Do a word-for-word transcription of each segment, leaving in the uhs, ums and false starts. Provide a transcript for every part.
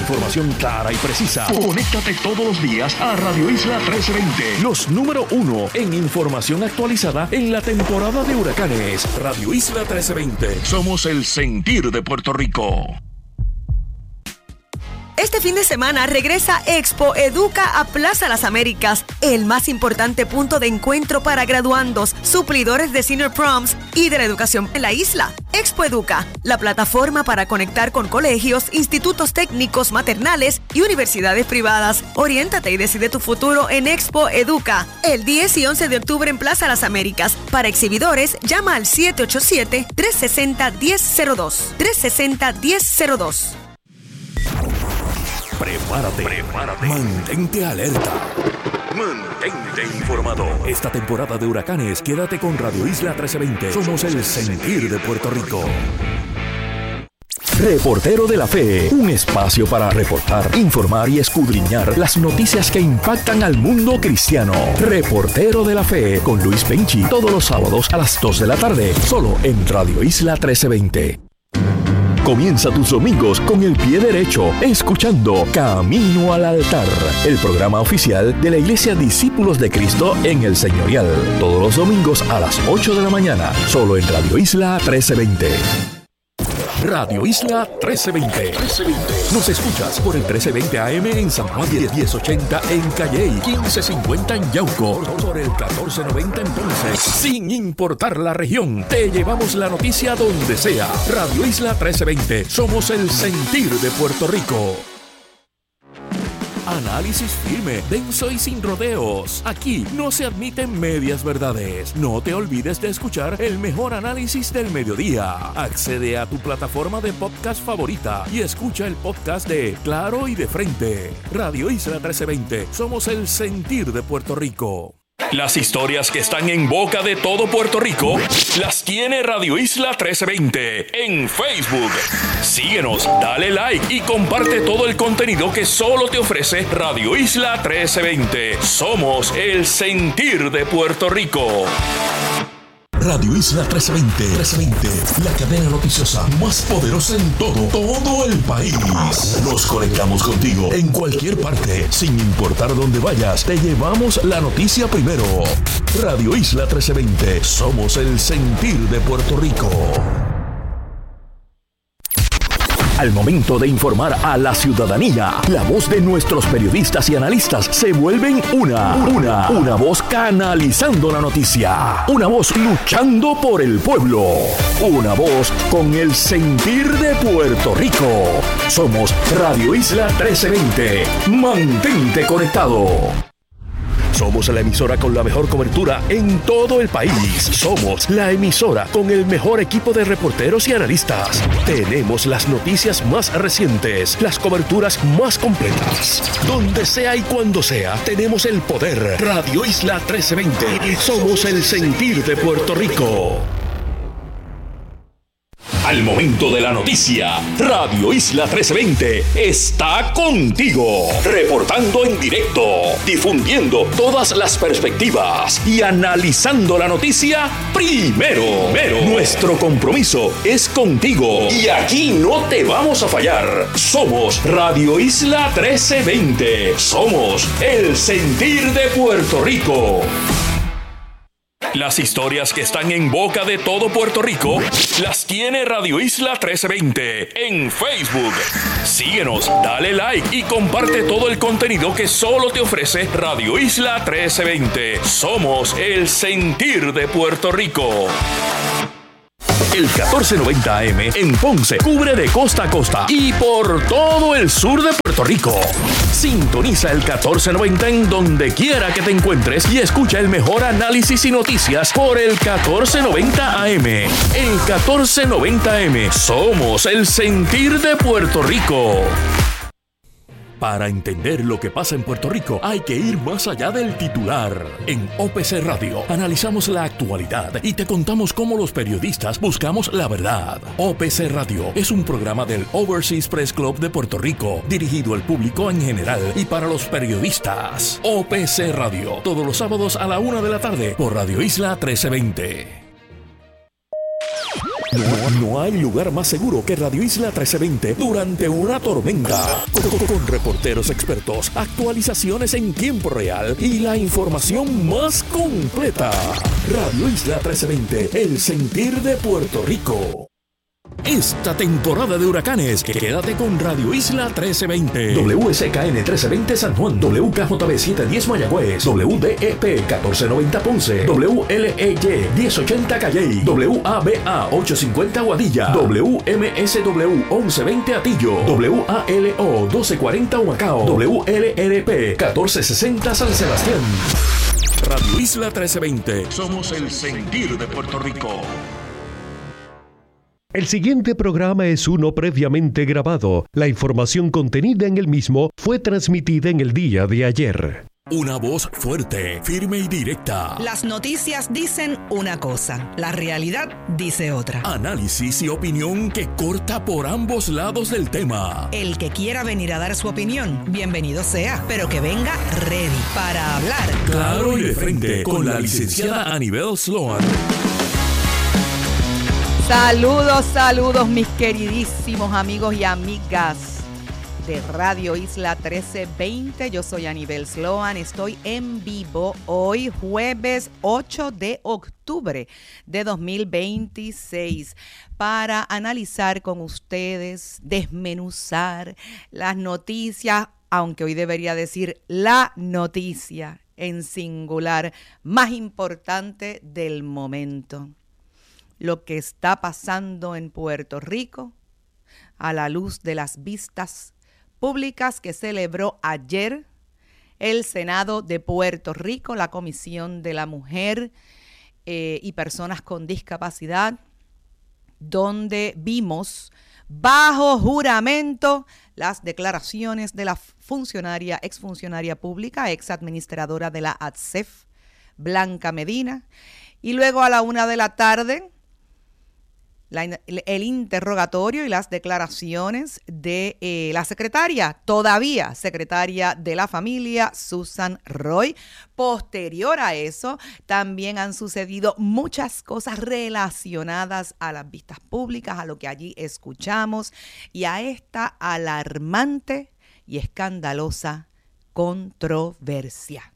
Información clara y precisa. Conéctate todos los días a Radio Isla trece veinte. Los número uno en información actualizada en la temporada de huracanes. Radio Isla trece veinte. Somos el sentir de Puerto Rico. Este fin de semana regresa Expo Educa a Plaza Las Américas, el más importante punto de encuentro para graduandos, suplidores de Senior Proms y de la educación en la isla. Expo Educa, la plataforma para conectar con colegios, institutos técnicos, maternales y universidades privadas. Oriéntate y decide tu futuro en Expo Educa, el diez y once de octubre en Plaza Las Américas. Para exhibidores, llama al siete ocho siete, tres seis cero, uno cero cero dos, tres seis cero, uno cero cero dos. Prepárate, prepárate, mantente alerta, mantente informado. Esta temporada de huracanes, quédate con Radio Isla trece veinte. Somos el sentir de Puerto Rico. Reportero de la Fe, un espacio para reportar, informar y escudriñar las noticias que impactan al mundo cristiano. Reportero de la Fe con Luis Penchi, todos los sábados a las dos de la tarde, solo en Radio Isla trece veinte. Comienza tus domingos con el pie derecho, escuchando Camino al Altar, el programa oficial de la Iglesia Discípulos de Cristo en el Señorial. Todos los domingos a las ocho de la mañana, solo en Radio Isla trece veinte. Radio Isla trece veinte. Nos escuchas por el trece veinte A M en San Juan, diez ochenta en Calley, quince cincuenta en Yauco, por el catorce noventa en Ponce. Sin importar la región, te llevamos la noticia donde sea. Radio Isla trece veinte. Somos el sentir de Puerto Rico. Análisis firme, denso y sin rodeos. Aquí no se admiten medias verdades. No te olvides de escuchar el mejor análisis del mediodía. Accede a tu plataforma de podcast favorita y escucha el podcast de Claro y de Frente. Radio Isla trece veinte. Somos el sentir de Puerto Rico. Las historias que están en boca de todo Puerto Rico las tiene Radio Isla trece veinte en Facebook. Síguenos, dale like y comparte todo el contenido que solo te ofrece Radio Isla trece veinte. Somos el sentir de Puerto Rico. Radio Isla trece veinte, trece veinte, la cadena noticiosa más poderosa en todo, todo el país. Nos conectamos contigo en cualquier parte, sin importar dónde vayas, te llevamos la noticia primero. Radio Isla trece veinte, somos el sentir de Puerto Rico. Al momento de informar a la ciudadanía, la voz de nuestros periodistas y analistas se vuelven una, una, una voz canalizando la noticia, una voz luchando por el pueblo, una voz con el sentir de Puerto Rico. Somos Radio Isla trece veinte. Mantente conectado. Somos la emisora con la mejor cobertura en todo el país. Somos la emisora con el mejor equipo de reporteros y analistas. Tenemos las noticias más recientes, las coberturas más completas. Donde sea y cuando sea, tenemos el poder. Radio Isla trece veinte. Somos el sentir de Puerto Rico. Al momento de la noticia, Radio Isla trece veinte está contigo, reportando en directo, difundiendo todas las perspectivas y analizando la noticia primero. primero. Nuestro compromiso es contigo y aquí no te vamos a fallar. Somos Radio Isla trece veinte. Somos el sentir de Puerto Rico. Las historias que están en boca de todo Puerto Rico las tiene Radio Isla trece veinte en Facebook. Síguenos, dale like y comparte todo el contenido que solo te ofrece Radio Isla trece veinte. Somos el sentir de Puerto Rico. El catorce noventa A M en Ponce cubre de costa a costa y por todo el sur de Puerto Rico. Sintoniza el catorce noventa en donde quiera que te encuentres y escucha el mejor análisis y noticias por el catorce noventa A M. El catorce noventa A M, somos el sentir de Puerto Rico. Para entender lo que pasa en Puerto Rico, hay que ir más allá del titular. En O P C Radio analizamos la actualidad y te contamos cómo los periodistas buscamos la verdad. O P C Radio es un programa del Overseas Press Club de Puerto Rico, dirigido al público en general y para los periodistas. O P C Radio, todos los sábados a la una de la tarde por Radio Isla trece veinte. No, no hay lugar más seguro que Radio Isla trece veinte durante una tormenta. Con, con reporteros expertos, actualizaciones en tiempo real y la información más completa. Radio Isla trece veinte, el sentir de Puerto Rico. Esta temporada de huracanes, quédate con Radio Isla trece veinte. W S K N trece veinte San Juan, W K J B setecientos diez Mayagüez, W D E P catorce noventa Ponce, W L E Y diez ochenta Calley, W A B A ochocientos cincuenta Guadilla, W M S W once veinte Atillo, W A L O doce cuarenta Humacao, W L R P catorce sesenta San Sebastián. Radio Isla trece veinte. Somos el sentir de Puerto Rico. El siguiente programa es uno previamente grabado. La información contenida en el mismo fue transmitida en el día de ayer. Una voz fuerte, firme y directa. Las noticias dicen una cosa, la realidad dice otra. Análisis y opinión que corta por ambos lados del tema. El que quiera venir a dar su opinión, bienvenido sea, pero que venga ready para hablar. Claro y de frente, con la licenciada Anibel Sloan. Saludos, saludos mis queridísimos amigos y amigas de Radio Isla trece veinte. Yo soy Anibel Sloan, estoy en vivo hoy jueves ocho de octubre de dos mil veintiséis para analizar con ustedes, desmenuzar las noticias, aunque hoy debería decir la noticia en singular más importante del momento. Lo que está pasando en Puerto Rico a la luz de las vistas públicas que celebró ayer el Senado de Puerto Rico, la Comisión de la Mujer eh, y Personas con Discapacidad, donde vimos bajo juramento las declaraciones de la funcionaria, exfuncionaria pública, ex administradora de la A T S E F, Blanca Medina, y luego a la una de la tarde La, el interrogatorio y las declaraciones de eh, la secretaria, todavía secretaria de la familia, Susan Roy. Posterior a eso, también han sucedido muchas cosas relacionadas a las vistas públicas, a lo que allí escuchamos y a esta alarmante y escandalosa controversia.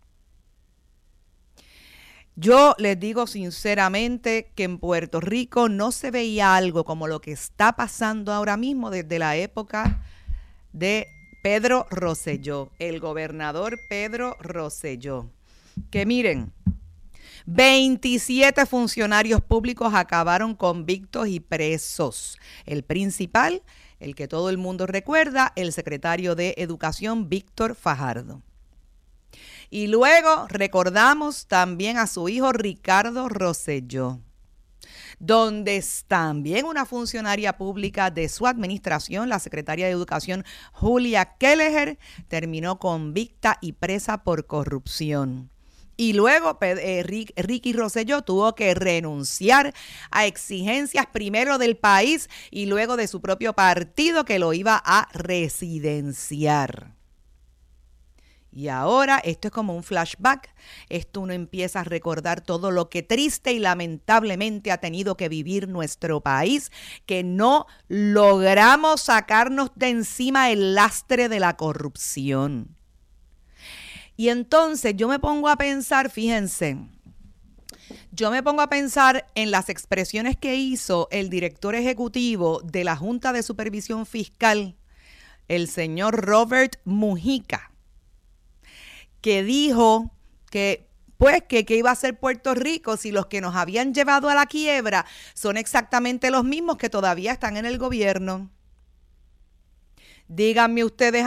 Yo les digo sinceramente que en Puerto Rico no se veía algo como lo que está pasando ahora mismo desde la época de Pedro Rosselló, el gobernador Pedro Rosselló. Que miren, veintisiete funcionarios públicos acabaron convictos y presos. El principal, el que todo el mundo recuerda, el secretario de Educación, Víctor Fajardo. Y luego recordamos también a su hijo Ricardo Rosselló, donde también una funcionaria pública de su administración, la secretaria de Educación Julia Kelleher, terminó convicta y presa por corrupción. Y luego eh, Rick, Ricky Rosselló tuvo que renunciar a exigencias primero del país y luego de su propio partido que lo iba a residenciar. Y ahora esto es como un flashback, esto uno empieza a recordar todo lo que triste y lamentablemente ha tenido que vivir nuestro país, que no logramos sacarnos de encima el lastre de la corrupción. Y entonces yo me pongo a pensar, fíjense, yo me pongo a pensar en las expresiones que hizo el director ejecutivo de la Junta de Supervisión Fiscal, el señor Robert Mujica, que dijo que, pues, que, que iba a ser Puerto Rico si los que nos habían llevado a la quiebra son exactamente los mismos que todavía están en el gobierno. Díganme ustedes